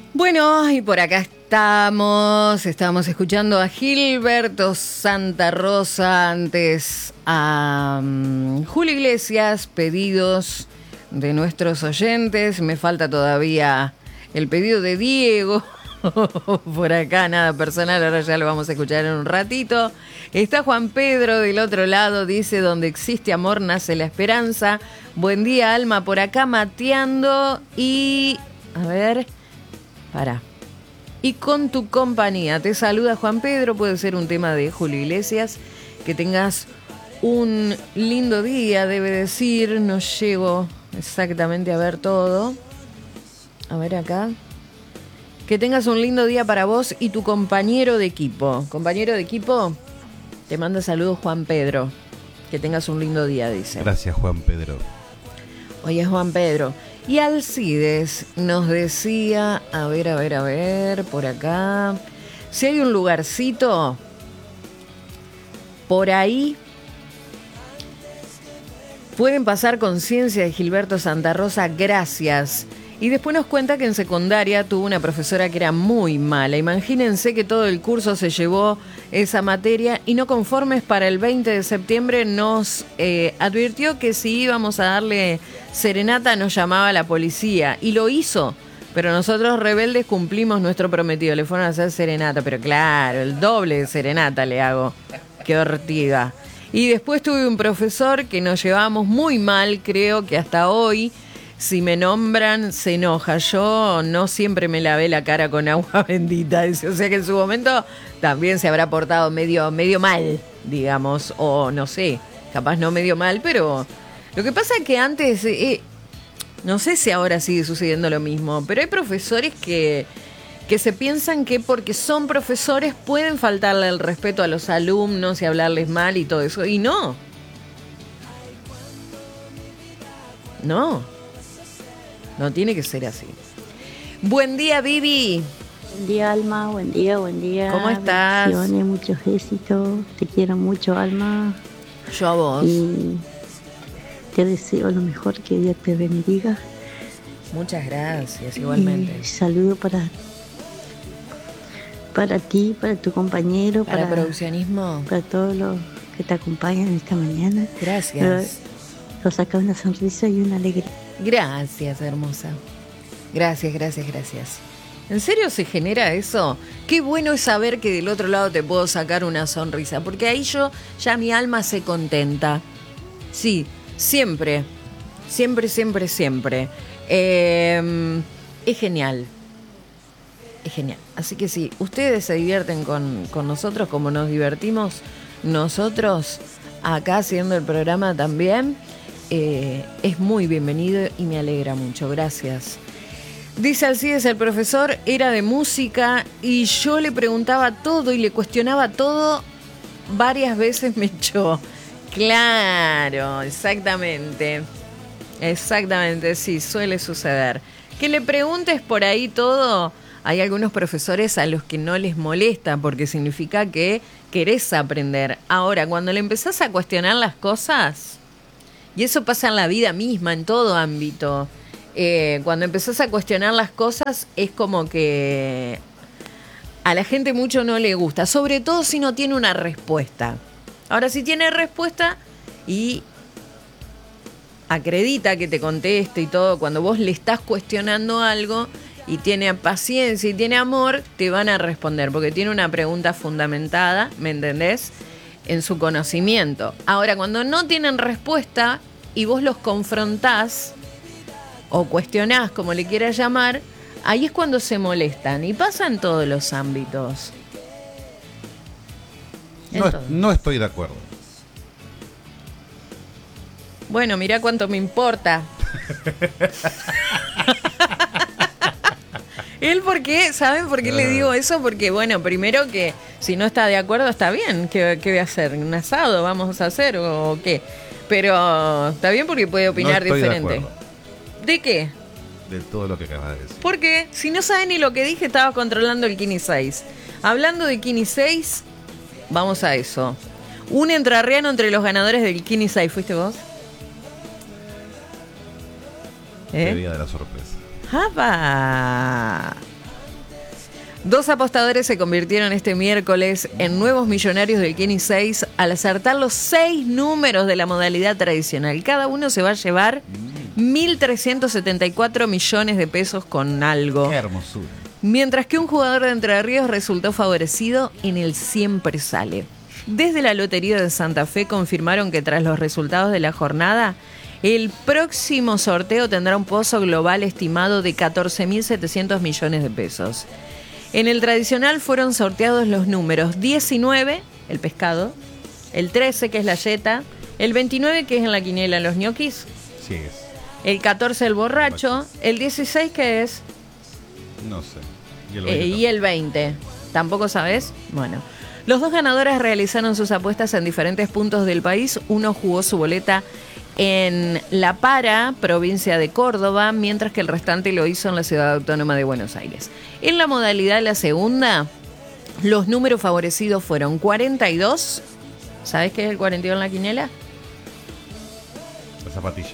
Bueno, y por acá estamos escuchando a Gilberto Santa Rosa, antes a Julio Iglesias, pedidos de nuestros oyentes. Me falta todavía el pedido de Diego. Por acá nada personal, ahora ya lo vamos a escuchar en un ratito. Está Juan Pedro del otro lado, dice: donde existe amor nace la esperanza. Buen día, Alma, por acá mateando y... a ver... Y con tu compañía. Te saluda Juan Pedro, puede ser un tema de Julio Iglesias. Que tengas un lindo día, debe decir. No llego exactamente a ver todo. A ver acá. Que tengas un lindo día para vos y tu compañero de equipo. Compañero de equipo, te manda saludos Juan Pedro. Que tengas un lindo día, dice. Gracias, Juan Pedro. Oye, Juan Pedro. Y Alcides nos decía, a ver, por acá. Si hay un lugarcito por ahí, pueden pasar Conciencia de Gilberto Santa Rosa, gracias. Y después nos cuenta que en secundaria tuvo una profesora que era muy mala. Imagínense que todo el curso se llevó esa materia y no conformes, para el 20 de septiembre nos advirtió que si íbamos a darle serenata nos llamaba la policía. Y lo hizo, pero nosotros rebeldes cumplimos nuestro prometido. Le fueron a hacer serenata, pero claro, el doble de serenata le hago. Qué ortiga. Y después tuve un profesor que nos llevábamos muy mal, creo que hasta hoy. Si me nombran, se enoja. Yo no siempre me lavé la cara con agua bendita. O sea que en su momento también se habrá portado medio mal, digamos. O no sé, capaz no medio mal, pero... Lo que pasa es que antes... no sé si ahora sigue sucediendo lo mismo, pero hay profesores que se piensan que porque son profesores pueden faltarle el respeto a los alumnos y hablarles mal y todo eso. Y no. No tiene que ser así. Buen día, Vivi. Buen día, Alma. Buen día. ¿Cómo estás? Bendiciones, muchos éxitos. Te quiero mucho, Alma. Yo a vos. Y te deseo lo mejor, que Dios te bendiga. Muchas gracias, igualmente. Y saludo para ti, para tu compañero, para produccionismo, para todos los que te acompañan esta mañana. Gracias. Lo saca una sonrisa y una alegría. Gracias, hermosa. Gracias. ¿En serio se genera eso? Qué bueno es saber que del otro lado te puedo sacar una sonrisa, porque ahí ya mi alma se contenta. Sí, siempre. Es genial. Así que sí, ustedes se divierten con nosotros como nos divertimos nosotros acá haciendo el programa también. Es muy bienvenido y me alegra mucho, gracias. Dice Alcides: el profesor era de música y yo le preguntaba todo y le cuestionaba todo. Varias veces me echó. Claro, exactamente, sí, suele suceder. Que le preguntes por ahí todo. Hay algunos profesores a los que no les molesta porque significa que querés aprender. Ahora, cuando le empezás a cuestionar las cosas... Y eso pasa en la vida misma, en todo ámbito. Cuando empezás a cuestionar las cosas, es como que a la gente mucho no le gusta. Sobre todo si no tiene una respuesta. Ahora, si tiene respuesta y acredita que te conteste y todo, cuando vos le estás cuestionando algo y tiene paciencia y tiene amor, te van a responder. Porque tiene una pregunta fundamentada, ¿me entendés?, en su conocimiento. Ahora, cuando no tienen respuesta y vos los confrontás o cuestionás, como le quieras llamar, ahí es cuando se molestan. Y pasa en todos los ámbitos. No estoy de acuerdo. Bueno, mirá cuánto me importa. Él, ¿por qué? ¿Saben por qué le digo eso? Porque, bueno, primero que si no está de acuerdo, está bien. ¿Qué voy a hacer? ¿Un asado vamos a hacer o qué? Pero está bien porque puede opinar diferente. ¿De qué? De todo lo que acabas de decir. ¿Por qué? Si no sabe ni lo que dije, estaba controlando el Kini 6. Hablando de Kini 6, vamos a eso. Un entrerriano entre los ganadores del Kini 6. ¿Fuiste vos? Día de la sorpresa. ¡Japa! 2 apostadores se convirtieron este miércoles en nuevos millonarios del Kenny 6 al acertar los 6 números de la modalidad tradicional. Cada uno se va a llevar 1.374 millones de pesos con algo. Qué hermosura. Mientras que un jugador de Entre Ríos resultó favorecido en el Siempre Sale. Desde la Lotería de Santa Fe confirmaron que tras los resultados de la jornada, el próximo sorteo tendrá un pozo global estimado de 14.700 millones de pesos. En el tradicional fueron sorteados los números 19, el pescado, el 13, que es la yeta, el 29, que es en la quiniela los ñoquis, Sí es. el 14, el borracho, el 16, que es, No sé. y el 20. ¿Tampoco sabes? Bueno. Los 2 ganadores realizaron sus apuestas en diferentes puntos del país. Uno jugó su boleta en La Para, provincia de Córdoba, mientras que el restante lo hizo en la ciudad autónoma de Buenos Aires. En la modalidad de la segunda, los números favorecidos fueron 42. ¿Sabes qué es el 42 en la quiniela? La zapatilla.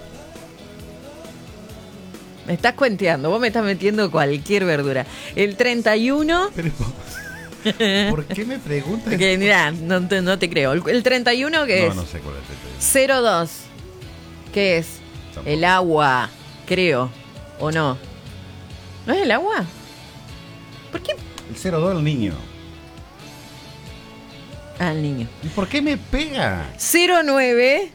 Me estás cuenteando, vos me estás metiendo cualquier verdura. El 31... Pero, ¿por qué me preguntas? Que mira, no te creo. El 31, ¿qué es? No sé cuál es el 02. ¿Qué es? Tampoco. El agua, creo. ¿O no? ¿No es el agua? ¿Por qué? El 02 el niño. Ah, el niño. ¿Y por qué me pega? 09.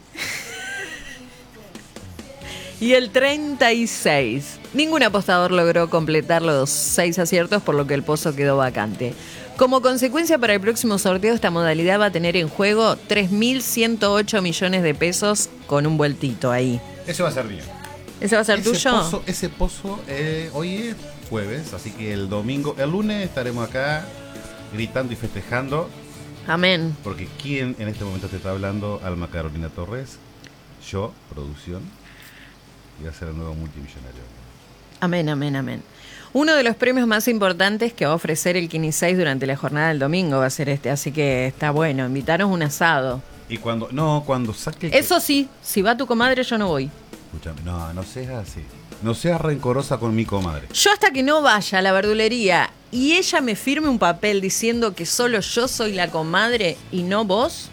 Y el 36. Ningún apostador logró completar los 6 aciertos, por lo que el pozo quedó vacante. Como consecuencia, para el próximo sorteo, esta modalidad va a tener en juego 3.108 millones de pesos con un vueltito ahí. Eso va a ser mío. ¿Ese va a ser tuyo? Ese pozo hoy es jueves, así que el lunes estaremos acá gritando y festejando. Amén. Porque ¿quién en este momento te está hablando? Alma Carolina Torres, yo, producción, y va a ser el nuevo multimillonario. Amén, amén, amén. Uno de los premios más importantes que va a ofrecer el Kini 6 durante la jornada del domingo va a ser este, así que está bueno, invitaros un asado. Y cuando saque... Eso sí, si va tu comadre yo no voy. Escúchame, no seas así. No seas rencorosa con mi comadre. Yo hasta que no vaya a la verdulería y ella me firme un papel diciendo que solo yo soy la comadre y no vos.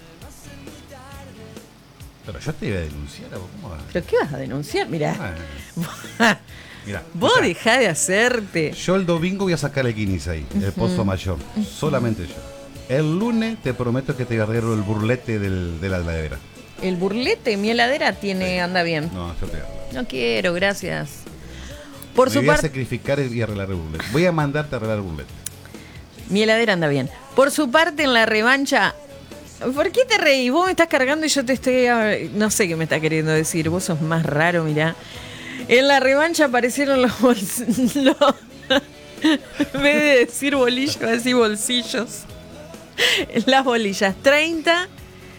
Pero yo te iba a denunciar, ¿cómo vas? ¿Pero qué vas a denunciar? Mirá. Mirá, Vos dejá de hacerte. Yo el domingo voy a sacar el Kini 6, el pozo mayor. Solamente yo. El lunes te prometo que te agarro el burlete de la heladera. El burlete, mi heladera tiene, anda bien. No, yo te agarro. No quiero, gracias. Por Me su voy a parte, sacrificar y arreglar el burlete. Voy a mandarte a arreglar el burlete. mi heladera anda bien. Por su parte, en la revancha... ¿Por qué te reís? Vos me estás cargando y yo te estoy... No sé qué me está queriendo decir. Vos sos más raro, mirá. En la revancha aparecieron los bolsillos. En vez de decir bolillos, decir bolsillos. Las bolillas. 30,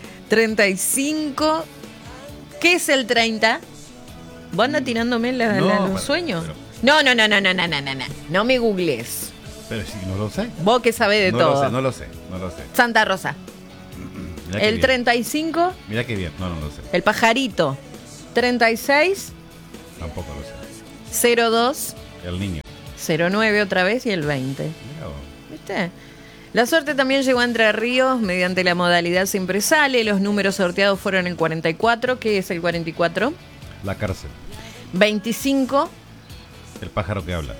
35. ¿Qué es el 30? ¿Vos andas tirándome los sueños? No. No me googles. Pero si no lo sé. Vos que sabés de No todo. lo sé. Santa Rosa. Mirá qué El bien. 35. Mirá qué bien. No lo sé. El pajarito. 36. Tampoco lo sé. 02. El niño. 09 otra vez y el 20. Mirá vos. ¿Viste? La suerte también llegó a Entre Ríos mediante la modalidad Siempre Sale. Los números sorteados fueron el 44. ¿Qué es el 44? La cárcel. 25. El pájaro que habla.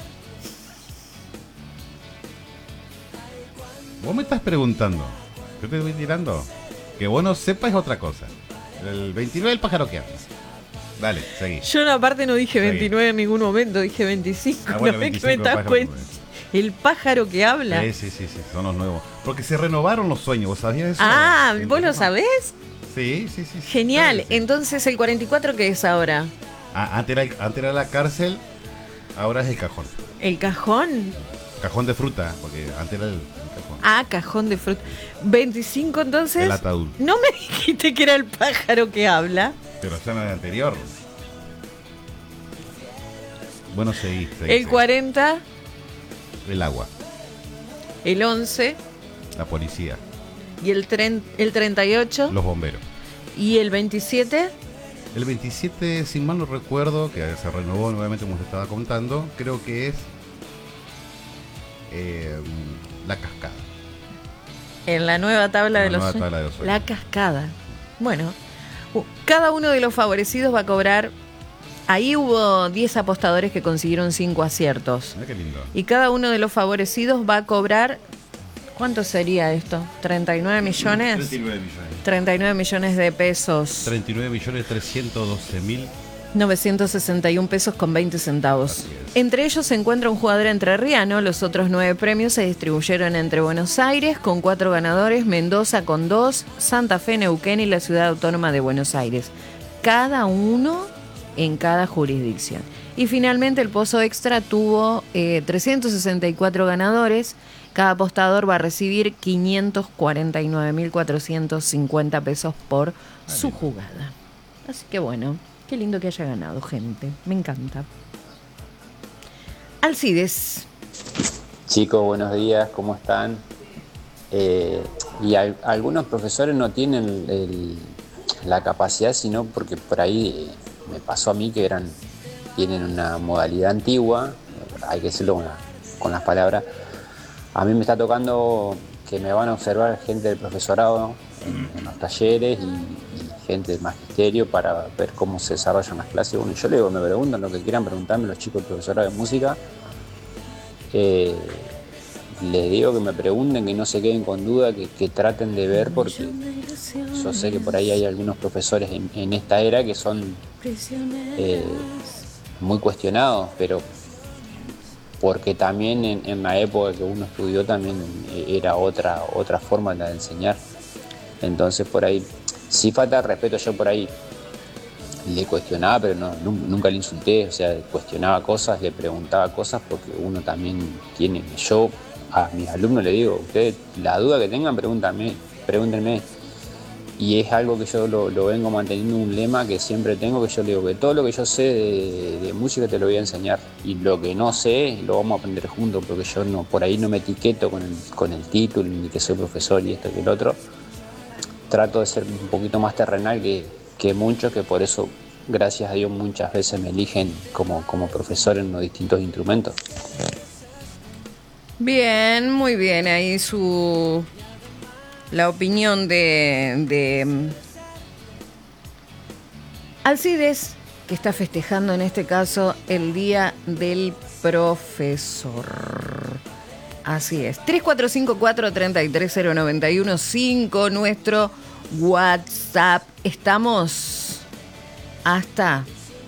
Vos me estás preguntando. ¿Qué te estoy tirando? Que vos no sepas es otra cosa. El 29 el pájaro que habla. Dale, seguí. Yo aparte no dije Seguí. 29 en ningún momento, dije 25. Ah, bueno, ¿No ves que 25 me estás pájaro cuenta? que El pájaro que habla. Sí, son los nuevos. Porque se renovaron los sueños, ¿vos sabías eso? Ah, Sí, ¿vos lo sabés? Sí. Genial. Claro que sí. Entonces, ¿el 44 qué es ahora? Antes era la cárcel, ahora es el cajón. ¿El cajón? Cajón de fruta, porque antes era el cajón. Ah, cajón de fruta. 25 entonces. El ataúd. No me dijiste que era el pájaro que habla. Pero está en el anterior. Bueno, seguí. El 40, El agua, el 11 la policía, y el 38 los bomberos. y el 27. El 27, sin mal no recuerdo, que se renovó nuevamente como se estaba contando, creo que es La Cascada. En la nueva tabla de los sueños. La Cascada. Bueno, cada uno de los favorecidos va a cobrar. Ahí hubo 10 apostadores que consiguieron 5 aciertos. Qué lindo. Y cada uno de los favorecidos va a cobrar. ¿Cuánto sería esto? ¿39 millones? 39 millones. 39 millones de pesos. 39.312.961 pesos con 20 centavos. Entre ellos se encuentra un jugador entrerriano. Los otros 9 premios se distribuyeron entre Buenos Aires con 4 ganadores, Mendoza con 2, Santa Fe, Neuquén y la Ciudad Autónoma de Buenos Aires. Cada uno en cada jurisdicción. Y finalmente el Pozo Extra tuvo 364 ganadores. Cada apostador va a recibir 549.450 pesos por su jugada. Así que bueno, qué lindo que haya ganado, gente. Me encanta. Alcides. Chicos, buenos días, ¿cómo están? Algunos profesores no tienen la capacidad, sino porque por ahí me pasó a mí que tienen una modalidad antigua, hay que decirlo con las palabras. A mí me está tocando que me van a observar gente del profesorado en los talleres y gente del magisterio para ver cómo se desarrollan las clases. Bueno, yo me preguntan lo que quieran preguntarme los chicos del profesorado de música. Les digo que me pregunten, que no se queden con duda, que traten de ver, porque yo sé que por ahí hay algunos profesores en esta era que son muy cuestionados, pero porque también en la época que uno estudió también era otra forma de enseñar. Entonces por ahí, sí falta respeto, yo por ahí le cuestionaba, pero nunca le insulté, o sea, cuestionaba cosas, le preguntaba cosas, porque uno también tiene. Yo a mis alumnos les digo, ustedes la duda que tengan, pregúntenme. Y es algo que yo lo vengo manteniendo, un lema que siempre tengo, que yo le digo que todo lo que yo sé de música te lo voy a enseñar, y lo que no sé lo vamos a aprender juntos, porque yo por ahí no me etiqueto con el título, ni que soy profesor y esto que el otro. Trato de ser un poquito más terrenal que muchos, que por eso, gracias a Dios, muchas veces me eligen como profesor en los distintos instrumentos. Bien, muy bien, ahí la opinión de Alcides, que está festejando en este caso el Día del Profesor. Así es. 3454-330915, nuestro WhatsApp. Estamos hasta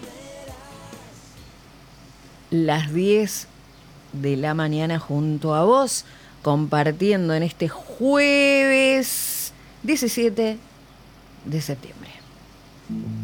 las 10 de la mañana junto a vos, compartiendo en este jueves 17 de septiembre.